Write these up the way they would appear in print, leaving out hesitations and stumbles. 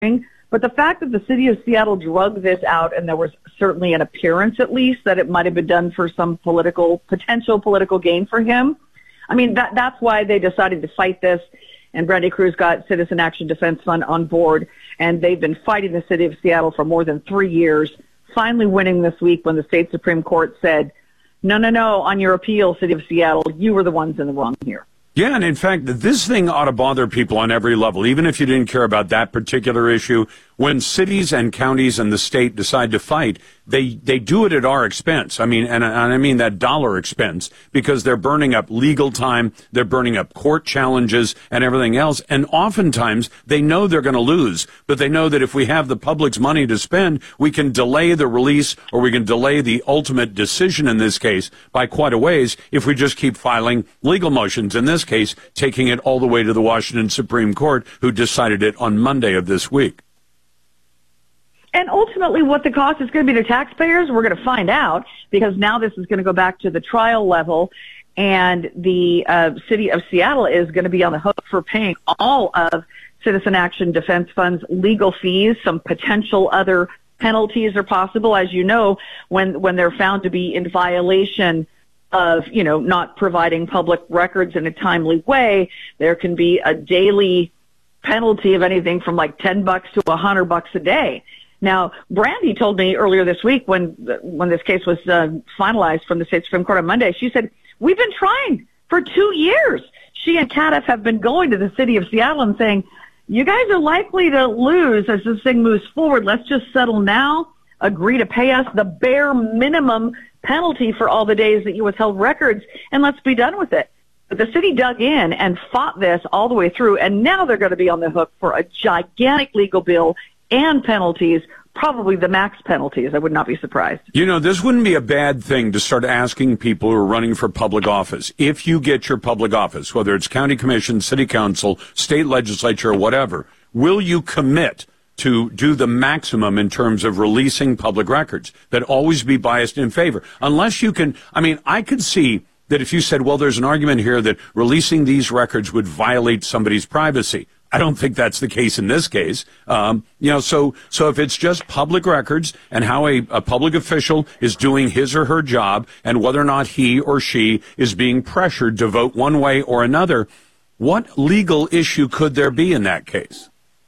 But the fact that the city of Seattle drug this out, and there was certainly an appearance at least that it might have been done for some potential political gain for him. I mean, that's why they decided to fight this. And Brandy Cruz got Citizen Action Defense Fund on board, and they've been fighting the city of Seattle for more than 3 years, finally winning this week when the state Supreme Court said, no, on your appeal, city of Seattle, you were the ones in the wrong here. Yeah, and in fact, this thing ought to bother people on every level, even if you didn't care about that particular issue. When cities and counties and the state decide to fight, they do it at our expense. I mean, and I mean that dollar expense, because they're burning up legal time, they're burning up court challenges and everything else. And oftentimes they know they're going to lose, but they know that if we have the public's money to spend, we can delay the release, or we can delay the ultimate decision in this case by quite a ways if we just keep filing legal motions. In this case, taking it all the way to the Washington Supreme Court, who decided it on Monday of this week. And ultimately what the cost is going to be to taxpayers, we're going to find out, because now this is going to go back to the trial level, and the city of Seattle is going to be on the hook for paying all of Citizen Action Defense Fund's legal fees. Some potential other penalties are possible, as you know, when they're found to be in violation of, not providing public records in a timely way. There can be a daily penalty of anything from like $10 to $100 a day. Now, Brandy told me earlier this week when this case was finalized from the state Supreme Court on Monday, she said, we've been trying for 2 years. She and Cadiff have been going to the city of Seattle and saying, you guys are likely to lose as this thing moves forward. Let's just settle now, agree to pay us the bare minimum penalty for all the days that you withheld records, and let's be done with it. But the city dug in and fought this all the way through, and now they're going to be on the hook for a gigantic legal bill and penalties, probably the max penalties. I would not be surprised. This wouldn't be a bad thing to start asking people who are running for public office. If you get your public office, whether it's county commission, city council, state legislature, or whatever, will you commit to do the maximum in terms of releasing public records that always be biased in favor? Unless you can, I could see that if you said, well, there's an argument here that releasing these records would violate somebody's privacy. I don't think that's the case in this case. So if it's just public records and how a public official is doing his or her job, and whether or not he or she is being pressured to vote one way or another, what legal issue could there be in that case?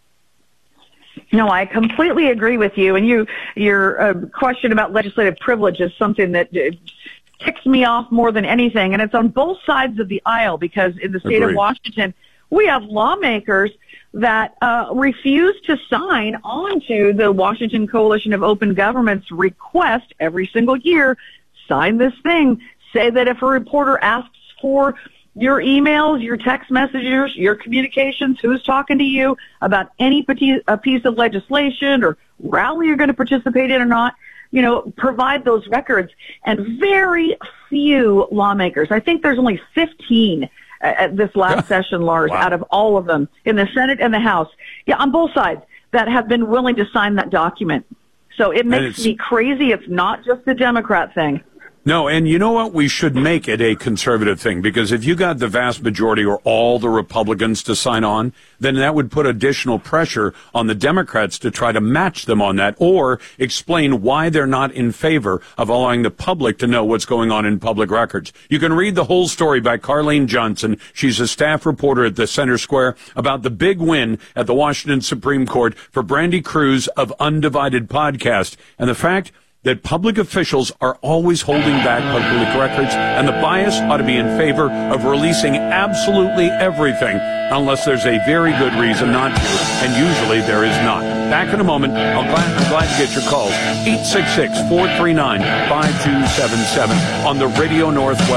No, I completely agree with you. And your question about legislative privilege is something that ticks me off more than anything. And it's on both sides of the aisle, because in the state Agreed. of Washington, we have lawmakers that refuse to sign on to the Washington Coalition of Open Government's request every single year. Sign this thing. Say that if a reporter asks for your emails, your text messages, your communications, who's talking to you about any piece of legislation or rally you're going to participate in or not, provide those records. And very few lawmakers, I think there's only 15 at this last session, Lars, wow, out of all of them in the Senate and the House, on both sides, that have been willing to sign that document. So it makes me crazy. It's not just a Democrat thing. No, and you know what? We should make it a conservative thing, because if you got the vast majority or all the Republicans to sign on, then that would put additional pressure on the Democrats to try to match them on that, or explain why they're not in favor of allowing the public to know what's going on in public records. You can read the whole story by Carlene Johnson. She's a staff reporter at the Center Square about the big win at the Washington Supreme Court for Brandy Cruz of Undivided Podcast, and the fact that public officials are always holding back public records, and the bias ought to be in favor of releasing absolutely everything, unless there's a very good reason not to, and usually there is not. Back in a moment. I'm glad to get your calls. 866-439-5277 on the Radio Northwest